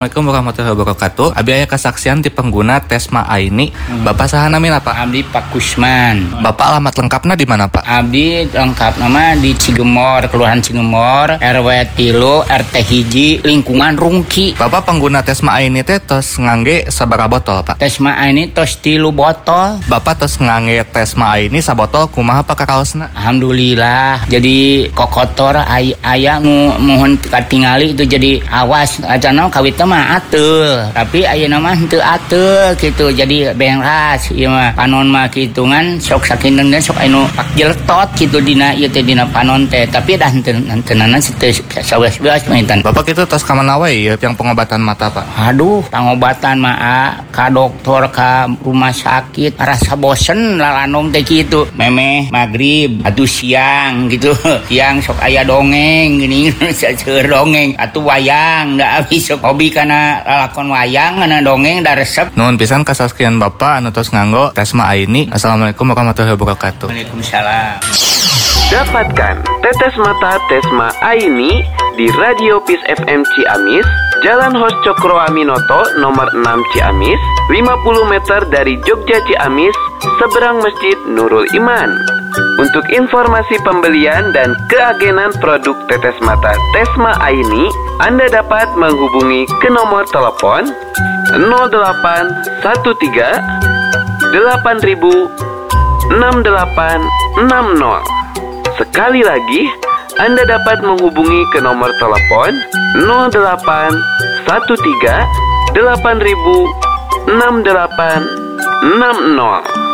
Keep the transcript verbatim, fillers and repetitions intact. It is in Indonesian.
Assalamualaikum warahmatullahi wabarakatuh. Abi aya kesaksian di pengguna Tesma Aini. Hmm. Bapak saha namina Pak? Abdi Pak Kusman. Bapak alamat lengkapnya di mana Pak? Abdi lengkap nama di Cigemor, Kelurahan Cigemor, R W tilu, R T hiji, lingkungan Rungki. Bapak pengguna Tesma Aini teh tos ngangge sabaraha botol Pak? Tesma Aini tos tilu botol. Bapak tos ngangge Tesma Aini sabotol kumaha Pak kakaosna? Alhamdulillah. Jadi kokotor ay aya nu mohon katingali itu jadi awas acana kawit mah atul, tapi ayeuna mah henteu atul gitu. Jadi beras ieu mah panon mah kitungan sok sakinten sok anu pak jeletot gitu dina ieu teh dina panon teh, tapi dah henteu henteunana teu saweas-weas maintan. Bapak kitu tos ka mana we ieu yang pengobatan mata Pak? Aduh, pengobatan mah a, ka dokter ka rumah sakit rasa bosen lalanom teh kitu. Memeh magrib atuh siang gitu. Siang sok aya dongeng gini saeur dongeng atuh wayang da abis sok hobi karena lalakon wayang karena dongeng da resep. Nuhun pisan kasaskian Bapak anu tos nganggo Tesma Aini. Assalamualaikum warahmatullahi wabarakatuh. Waalaikumsalam. Dapatkan tetes mata Tesma Aini di Radio Peace F M Ciamis, Jalan Hos Cokro Aminoto nomor enam Ciamis, lima puluh meter dari Jogja Ciamis, seberang Masjid Nurul Iman. Untuk informasi pembelian dan keagenan produk tetes mata Tesma Aini, Anda dapat menghubungi ke nomor telepon nol delapan satu tiga delapan ribu enam delapan enam nol. Sekali lagi, Anda dapat menghubungi ke nomor telepon nol delapan satu tiga delapan ribu enam delapan enam nol.